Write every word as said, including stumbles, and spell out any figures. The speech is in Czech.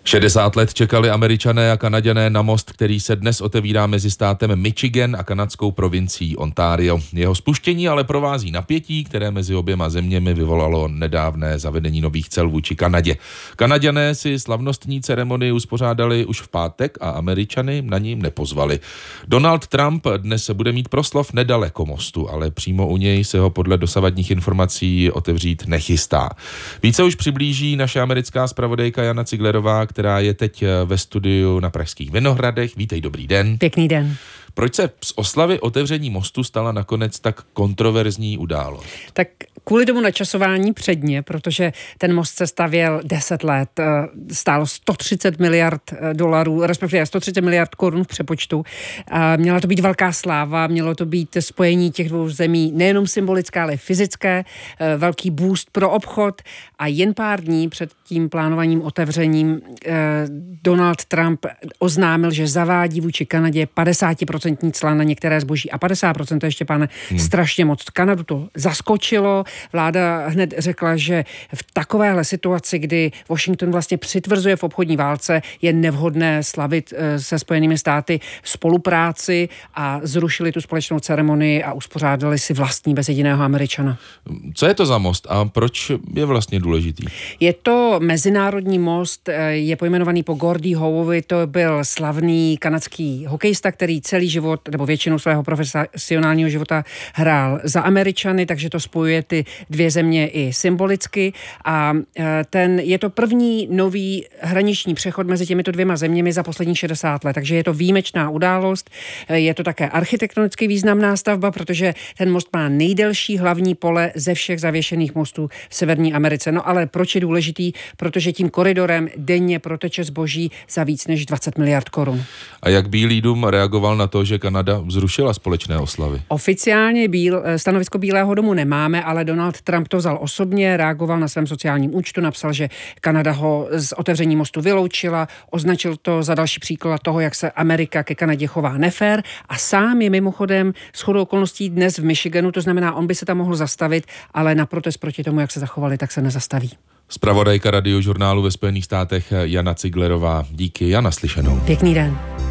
šedesát let čekali Američané a Kanaďané na most, který se dnes otevírá mezi státem Michigan a kanadskou provincií Ontario. Jeho spuštění ale provází napětí, které mezi oběma zeměmi vyvolalo nedávné zavedení nových cel vůči Kanadě. Kanaďané si slavnostní ceremonii uspořádali už v pátek a Američany na ní nepozvali. Donald Trump dnes bude mít proslov nedaleko mostu, ale přímo u něj se ho podle dosavadních informací otevřít nechystá. Více už přiblíží naše americká zpravodajka Jana Ciglerová, která je teď ve studiu na Pražských Vinohradech. Vítej, dobrý den. Pěkný den. Proč se z oslavy otevření mostu stala nakonec tak kontroverzní událost? Tak kvůli tomu načasování předně, protože ten most se stavěl deset let, stálo sto třicet miliard dolarů, respektive sto třicet miliard korun v přepočtu. Měla to být velká sláva, mělo to být spojení těch dvou zemí nejenom symbolické, ale fyzické, velký boost pro obchod a jen pár dní před tím plánovaným otevřením Donald Trump oznámil, že zavádí vůči Kanadě padesát procent cla na některé zboží a padesát procent to ještě, pane, hmm. strašně moc. Kanadu to zaskočilo. Vláda hned řekla, že v takovéhle situaci, kdy Washington vlastně přitvrzuje v obchodní válce, je nevhodné slavit se Spojenými státy spolupráci a zrušili tu společnou ceremonii a uspořádali si vlastní bez jediného Američana. Co je to za most a proč je vlastně důležitý? Je to mezinárodní most, je pojmenovaný po Gordie Howeovi, to byl slavný kanadský hokejista, který celý život, nebo většinu svého profesionálního života hrál za Američany, takže to spojuje ty dvě země i symbolicky a ten, je to první nový hraniční přechod mezi těmito dvěma zeměmi za posledních šedesát let, takže je to výjimečná událost, je to také architektonicky významná stavba, protože ten most má nejdelší hlavní pole ze všech zavěšených mostů v Severní Americe. No ale proč je důležitý? Protože tím koridorem denně proteče zboží za víc než dvacet miliard korun. A jak Bílý dům reagoval na to, že Kanada zrušila společné oslavy? Oficiálně bíl, stanovisko Bílého domu nemáme, ale Donald Trump to vzal osobně, reagoval na svém sociálním účtu, napsal, že Kanada ho z otevření mostu vyloučila, označil to za další příklad toho, jak se Amerika ke Kanadě chová nefér a sám je mimochodem shodou okolností dnes v Michiganu, to znamená, on by se tam mohl zastavit, ale na protest proti tomu, jak se zachovali, tak se nezastaví. Zpravodajka Radiožurnálu ve Spojených státech Jana Ciglerová. Díky, Jana, slyšenou. Pěkný den.